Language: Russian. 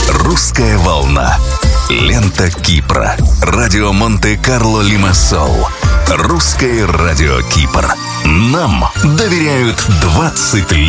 Русская волна. Лента Кипра. Радио Монте-Карло Лимассол. Русское радио Кипр. Нам доверяют 20 лет.